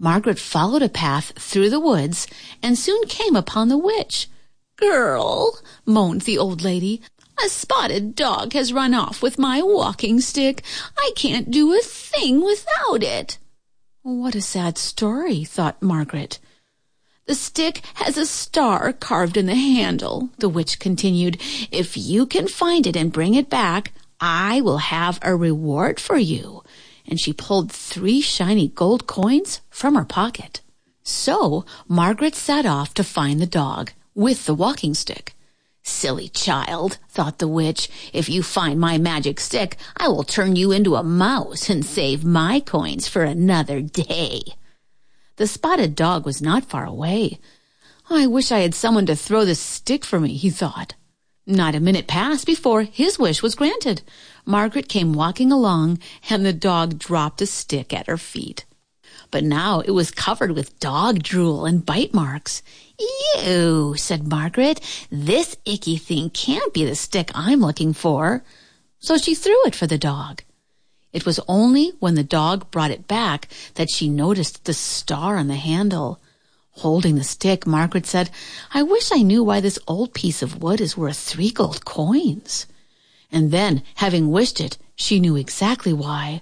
Margaret followed a path through the woods and soon came upon the witch. "Girl," moaned the old lady, "a spotted dog has run off with my walking stick. I can't do a thing without it." "What a sad story," thought Margaret. "The stick has a star carved in the handle," the witch continued. "If you can find it and bring it back, I will have a reward for you." And she pulled 3 shiny gold coins from her pocket. So Margaret set off to find the dog with the walking stick. "Silly child," thought the witch, "if you find my magic stick, I will turn you into a mouse and save my coins for another day." The spotted dog was not far away. "I wish I had someone to throw this stick for me," he thought. Not a minute passed before his wish was granted. Margaret came walking along, and the dog dropped a stick at her feet. But now it was covered with dog drool and bite marks. "Ew," said Margaret, "this icky thing can't be the stick I'm looking for." So she threw it for the dog. It was only when the dog brought it back that she noticed the star on the handle. Holding the stick, Margaret said, "I wish I knew why this old piece of wood is worth 3 gold coins." And then, having wished it, she knew exactly why.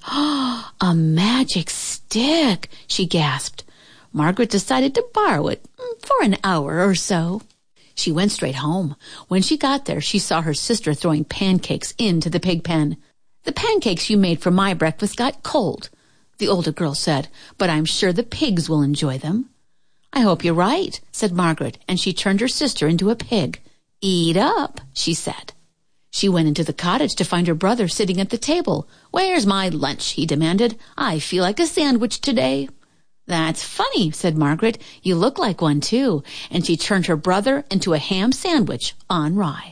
"A magic stick," she gasped. Margaret decided to borrow it for an hour or so. She went straight home. When she got there, she saw her sister throwing pancakes into the pig pen. "The pancakes you made for my breakfast got cold," the older girl said, "but I'm sure the pigs will enjoy them." "I hope you're right," said Margaret, and she turned her sister into a pig. "Eat up," she said. She went into the cottage to find her brother sitting at the table. "Where's my lunch?" he demanded. "I feel like a sandwich today." "That's funny," said Margaret. "You look like one, too." And she turned her brother into a ham sandwich on rye.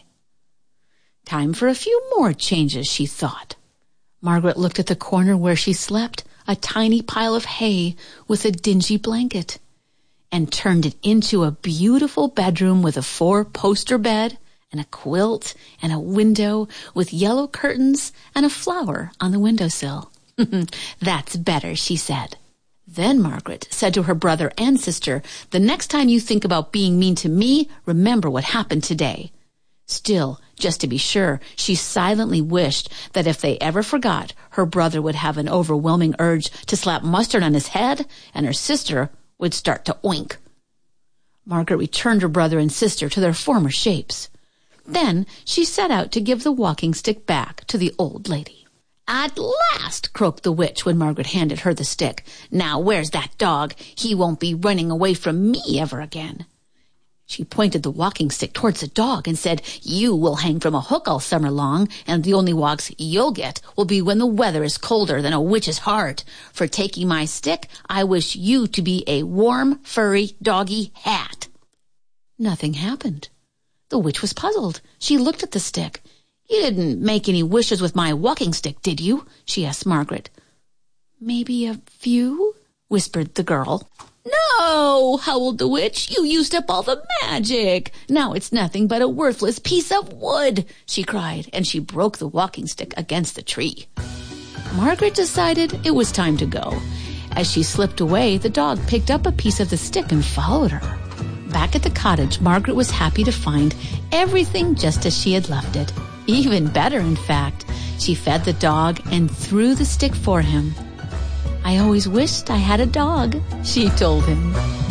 Time for a few more changes, she thought. Margaret looked at the corner where she slept, a tiny pile of hay with a dingy blanket, and turned it into a beautiful bedroom with a 4-poster bed and a quilt and a window with yellow curtains and a flower on the windowsill. "That's better," she said. Then Margaret said to her brother and sister, "The next time you think about being mean to me, remember what happened today." Still, just to be sure, she silently wished that if they ever forgot, her brother would have an overwhelming urge to slap mustard on his head, and her sister would start to oink. Margaret returned her brother and sister to their former shapes. Then she set out to give the walking stick back to the old lady. "At last," croaked the witch when Margaret handed her the stick. "Now where's that dog? He won't be running away from me ever again." She pointed the walking stick towards the dog and said, "You will hang from a hook all summer long, and the only walks you'll get will be when the weather is colder than a witch's heart. For taking my stick, I wish you to be a warm, furry, doggy hat." Nothing happened. The witch was puzzled. She looked at the stick. "You didn't make any wishes with my walking stick, did you?" she asked Margaret. "Maybe a few," whispered the girl. "No," howled the witch. "You used up all the magic. Now it's nothing but a worthless piece of wood," she cried, and she broke the walking stick against the tree. Margaret decided it was time to go. As she slipped away, the dog picked up a piece of the stick and followed her. Back at the cottage, Margaret was happy to find everything just as she had left it. Even better, in fact. She fed the dog and threw the stick for him. "I always wished I had a dog," she told him.